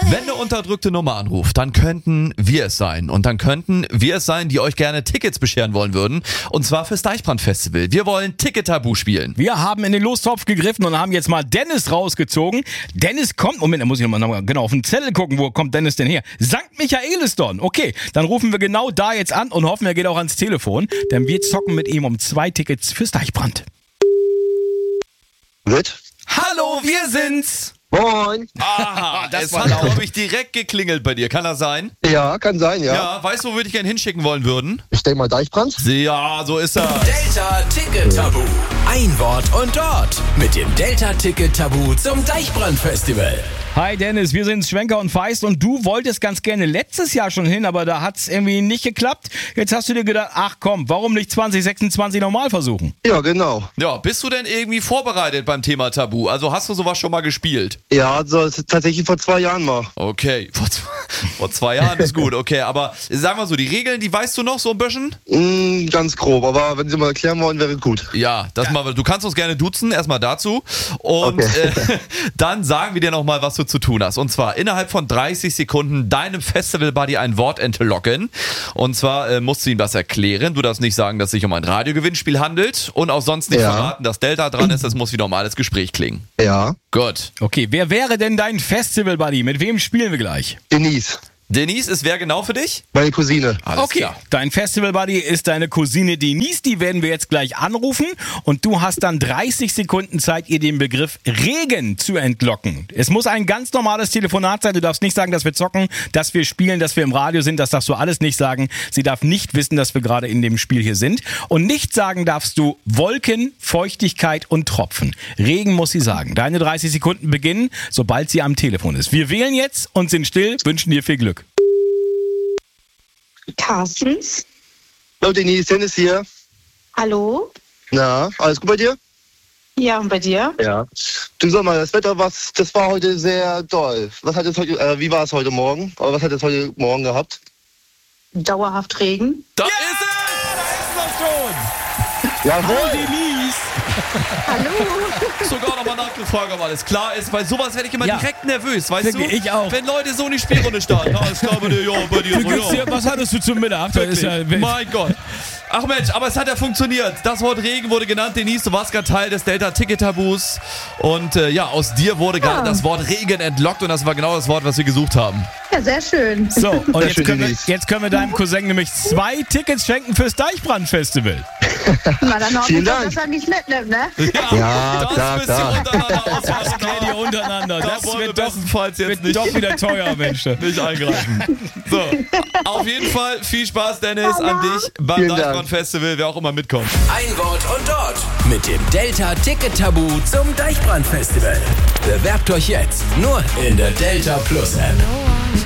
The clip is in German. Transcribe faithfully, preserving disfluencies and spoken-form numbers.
Wenn eine unterdrückte Nummer anruft, dann könnten wir es sein. Und dann könnten wir es sein, die euch gerne Tickets bescheren wollen würden. Und zwar fürs Deichbrand-Festival. Wir wollen Ticket-Tabu spielen. Wir haben in den Lostopf gegriffen und haben jetzt mal Dennis rausgezogen. Dennis kommt, Moment, da muss ich nochmal noch mal genau auf den Zettel gucken, wo kommt Dennis denn her? Sankt Michaelisdorf. Okay, dann rufen wir genau da jetzt an und hoffen, er geht auch ans Telefon. Denn wir zocken mit ihm um zwei Tickets fürs Deichbrand. Wird? Hallo, wir sind's! Moin. Aha, Das es war hat, laut. glaube ich, direkt geklingelt bei dir. Kann das sein? Ja, kann sein, ja. Ja, weißt du, wo wir dich gerne hinschicken wollen würden? Ich denke mal Deichbrand. Ja, so ist er. Delta Ticket Tabu. Ein Wort und dort. Mit dem Delta Ticket Tabu zum Deichbrand-Festival. Hi Dennis, wir sind Schwenker und Feist und du wolltest ganz gerne letztes Jahr schon hin, aber da hat's irgendwie nicht geklappt. Jetzt hast du dir gedacht, ach komm, warum nicht zwanzig sechsundzwanzig nochmal versuchen? Ja, genau. Ja, bist du denn irgendwie vorbereitet beim Thema Tabu? Also hast du sowas schon mal gespielt? Ja, also es ist tatsächlich vor zwei Jahren mal. Okay, vor, z- vor zwei Jahren ist gut, okay. Aber sagen wir so, die Regeln, die weißt du noch so ein bisschen? Mm, ganz grob, aber wenn Sie mal erklären wollen, wäre gut. Ja, das mal, du kannst uns gerne duzen, erstmal dazu. Und Okay. äh, dann sagen wir dir nochmal, was du zu tun hast. Und zwar innerhalb von dreißig Sekunden deinem Festival-Buddy ein Wort entlocken. Und zwar äh, musst du ihm das erklären. Du darfst nicht sagen, dass es sich um ein Radiogewinnspiel handelt. Und auch sonst nicht Ja. verraten, dass Delta dran ist. Das muss wie normales Gespräch klingen. Ja. Gut. Okay, wer wäre denn dein Festival-Buddy? Mit wem spielen wir gleich? Denise, Denise, ist wer genau für dich? meine Cousine. Alles Okay, klar. dein Festival-Buddy ist deine Cousine Denise, die werden wir jetzt gleich anrufen und du hast dann dreißig Sekunden Zeit, ihr den Begriff Regen zu entlocken. Es muss ein ganz normales Telefonat sein, du darfst nicht sagen, dass wir zocken, dass wir spielen, dass wir im Radio sind, das darfst du alles nicht sagen. Sie darf nicht wissen, dass wir gerade in dem Spiel hier sind und nicht sagen darfst du Wolken, Feuchtigkeit und Tropfen. Regen muss sie sagen. Deine dreißig Sekunden beginnen, sobald sie am Telefon ist. Wir wählen jetzt und sind still, wünschen dir viel Glück. Carstens. Hallo Denise, Dennis hier. Hallo. Na, alles gut bei dir? Ja, und bei dir? Ja. Du sag mal, das Wetter, was, das war heute sehr doll. Was hat es heute, äh, wie war es heute Morgen? Aber was hat es heute Morgen gehabt? Dauerhaft Regen. Da Ja, ist es! da ist er schon! Hallo Jawohl! Denise! Hallo. Sogar nochmal nachgefragt, ob alles klar ist. Bei sowas werde ich immer Ja. direkt nervös, weißt Wirklich, du? ich auch. Wenn Leute so in die Spielrunde starten. Ja, ist klar bei dir, ja, bei dir Wie so, geht's ja. dir? Was hattest du zum Mittag? Das ist ja, Wirklich. Mein Gott. Ach Mensch, aber es hat ja funktioniert. Das Wort Regen wurde genannt. Denise, du warst gerade Teil des Delta-Ticket-Tabus. Und äh, ja, aus dir wurde gerade das Wort Regen entlockt. Und das war genau das Wort, was wir gesucht haben. Ja, sehr schön. so, und Sehr jetzt schön, können, wir, Denise. jetzt können wir deinem Cousin nämlich zwei Tickets schenken fürs Deichbrand-Festival. Na, dann hoffe Vielen ich, dass Dank. das dann nicht mitnimmt, ne? Ja, das klar, müsst ihr klar. untereinander Das ausmachen. klärt ihr untereinander. Da Das wollen wir wird doch, bestenfalls jetzt wird nicht, doch wieder teuer, Mensch. nicht eingreifen. So, auf jeden Fall viel Spaß, Dennis, an dich beim Vielen Dank. Deichbrand-Festival, wer auch immer mitkommt. Ein Wort und dort. Mit dem Delta Ticket Tabu zum Deichbrand-Festival. Bewerbt euch jetzt nur in der Delta Plus App.